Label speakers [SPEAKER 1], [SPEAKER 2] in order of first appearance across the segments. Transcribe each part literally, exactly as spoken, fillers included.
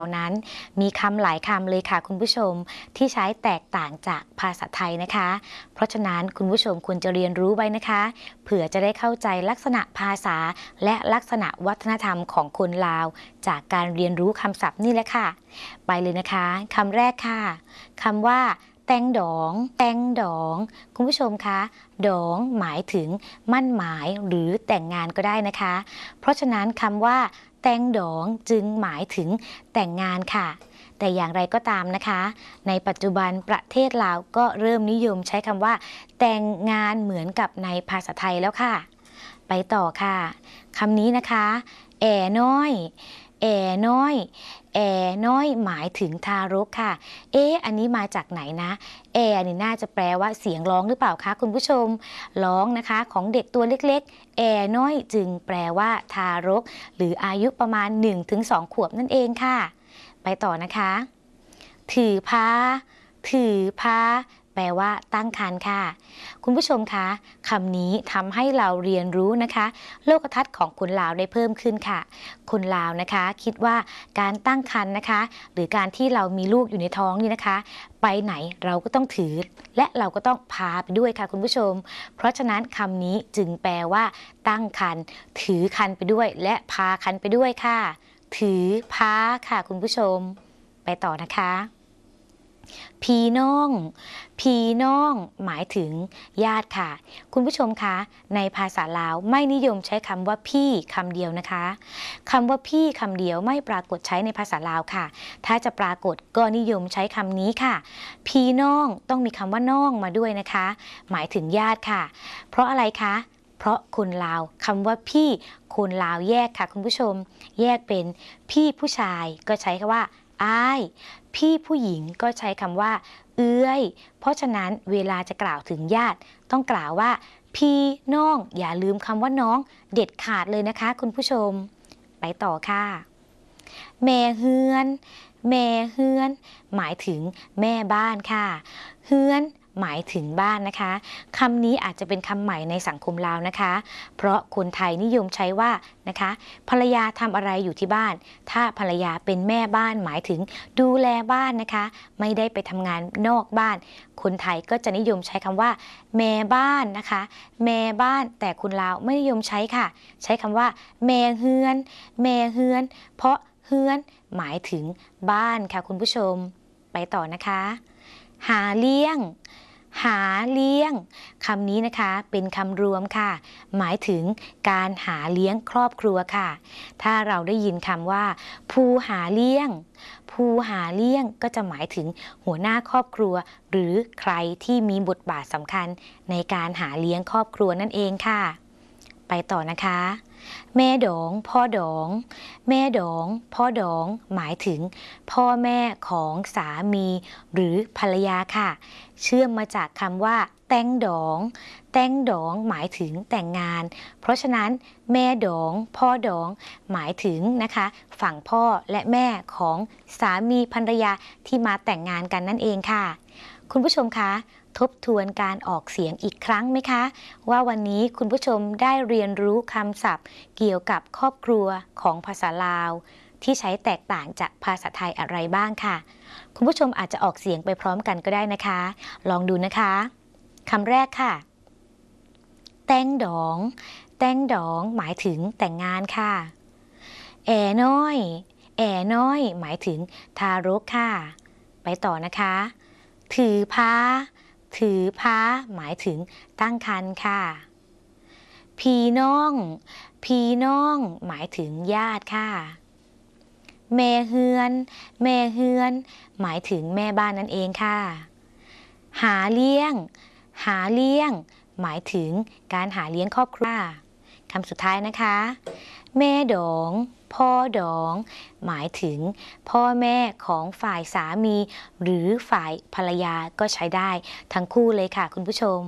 [SPEAKER 1] นั้นมีคำหลายคำเลยค่ะคุณผู้ชมที่ใช้แตกต่างจากภาษาไทยนะคะเพราะฉะนั้นคุณผู้ชมควรจะเรียนรู้ไว้นะคะเผื่อจะได้เข้าใจลักษณะภาษาและลักษณะวัฒนธรรมของคนลาวจากการเรียนรู้คำศัพท์นี่แหละค่ะไปเลยนะคะคำแรกค่ะคำว่าแตงดองแตงดองคุณผู้ชมคะดองหมายถึงมั่นหมายหรือแต่งงานก็ได้นะคะเพราะฉะนั้นคำว่าแตงดองจึงหมายถึงแต่งงานค่ะแต่อย่างไรก็ตามนะคะในปัจจุบันประเทศลาวก็เริ่มนิยมใช้คำว่าแต่งงานเหมือนกับในภาษาไทยแล้วค่ะไปต่อค่ะคำนี้นะคะแอน้อยแอน้อยแอน้อยหมายถึงทารกค่ะเอ๊ะอันนี้มาจากไหนนะแอนี่น่าจะแปลว่าเสียงร้องหรือเปล่าคะคุณผู้ชมร้องนะคะของเด็กตัวเล็กๆแอน้อยจึงแปลว่าทารกหรืออายุประมาณ หนึ่งถึงสอง ขวบนั่นเองค่ะไปต่อนะคะถือพาถือพาแปลว่าตั้งครรภ์ค่ะคุณผู้ชมคะคำนี้ทำให้เราเรียนรู้นะคะโลกทัศน์ของคนลาวได้เพิ่มขึ้นค่ะคนลาวนะคะคิดว่าการตั้งครรภ์นะคะหรือการที่เรามีลูกอยู่ในท้องนี่นะคะไปไหนเราก็ต้องถือและเราก็ต้องพาไปด้วยค่ะคุณผู้ชมเพราะฉะนั้นคำนี้จึงแปลว่าตั้งครรภ์ถือครรภ์ไปด้วยและพาครรภ์ไปด้วยค่ะถือพาค่ะคุณผู้ชมไปต่อนะคะพี่น้องพี่น้องหมายถึงญาติค่ะคุณผู้ชมคะในภาษาลาวไม่นิยมใช้คำว่าพี่คำเดียวนะคะคำว่าพี่คำเดียวไม่ปรากฏใช้ในภาษาลาวค่ะถ้าจะปรากฏก็นิยมใช้คำนี้ค่ะพี่น้องต้องมีคำว่าน้องมาด้วยนะคะหมายถึงญาติค่ะเพราะอะไรคะเพราะคนลาวคำว่าพี่คนลาวแยกค่ะคุณผู้ชมแยกเป็นพี่ผู้ชายก็ใช้คำว่าอ้ายพี่ผู้หญิงก็ใช้คำว่าเอื้อยเพราะฉะนั้นเวลาจะกล่าวถึงญาติต้องกล่าวว่าพี่น้องอย่าลืมคำว่าน้องเด็ดขาดเลยนะคะคุณผู้ชมไปต่อค่ะแม่เฮือนแม่เฮือนหมายถึงแม่บ้านค่ะเฮือนหมายถึงบ้านนะคะคำนี้อาจจะเป็นคำใหม่ในสังคมลาวนะคะเพราะคนไทยนิยมใช้ว่านะคะภรรยาทำอะไรอยู่ที่บ้านถ้าภรรยาเป็นแม่บ้านหมายถึงดูแลบ้านนะคะไม่ได้ไปทำงานนอกบ้านคนไทยก็จะนิยมใช้คำว่าแม่บ้านนะคะแม่บ้านแต่คนลาวไม่นิยมใช้ค่ะใช้คำว่าแม่เฮือนแม่เฮือนเพราะเฮือนหมายถึงบ้านค่ะคุณผู้ชมไปต่อนะคะหาเลี้ยงหาเลี้ยงคำนี้นะคะเป็นคำรวมค่ะหมายถึงการหาเลี้ยงครอบครัวค่ะถ้าเราได้ยินคำว่าภูหาเลี้ยงภูหาเลี้ยงก็จะหมายถึงหัวหน้าครอบครัวหรือใครที่มีบทบาทสำคัญในการหาเลี้ยงครอบครัวนั่นเองค่ะไปต่อนะคะแม่ดองพ่อดองแม่ดองพ่อดองหมายถึงพ่อแม่ของสามีหรือภรรยาค่ะเชื่อมมาจากคำว่าแตงดองแตงดองหมายถึงแต่งงานเพราะฉะนั้นแม่ดองพ่อดองหมายถึงนะคะฝั่งพ่อและแม่ของสามีภรรยาที่มาแต่งงานกันนั่นเองค่ะคุณผู้ชมคะทบทวนการออกเสียงอีกครั้งไหมคะว่าวันนี้คุณผู้ชมได้เรียนรู้คำศัพท์เกี่ยวกับครอบครัวของภาษาลาวที่ใช้แตกต่างจากภาษาไทยอะไรบ้างค่ะคุณผู้ชมอาจจะออกเสียงไปพร้อมกันก็ได้นะคะลองดูนะคะคำแรกค่ะแตงดองแตงดองหมายถึงแต่งงานค่ะแอน้อยแอน้อยหมายถึงทารกค่ะไปต่อนะคะถือพาถือพาหมายถึงตั้งครรภ์ค่ะพี่น้องพี่น้องหมายถึงญาติค่ะแม่เฮือนแม่เฮือนหมายถึงแม่บ้านนั่นเองค่ะหาเลี้ยงหาเลี้ยงหมายถึงการหาเลี้ยงครอบครัวคำสุดท้ายนะคะแม่ดองพ่อดองหมายถึงพ่อแม่ของฝ่ายสามีหรือฝ่ายภรรยาก็ใช้ได้ทั้งคู่เลยค่ะคุณผู้ชม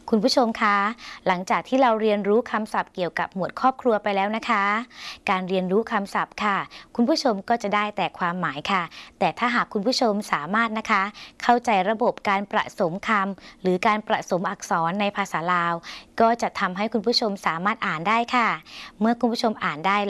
[SPEAKER 1] คุณผู้ชมคะหลังจากที่เราเรียนรู้คำศัพท์เกี่ยวกับหมวดครอบครัวไปแล้วนะคะการเรียนรู้คำศัพท์ค่ะคุณผู้ชมก็จะได้แต่ความหมายค่ะแต่ถ้าหากคุณผู้ชมสามารถนะคะเข้าใจระบบการประสมคำหรือการประสมอักษรในภาษาลาวก็จะทำให้คุณผู้ชมสามารถอ่านได้ค่ะเมื่อคุณผู้ชมอ่านได้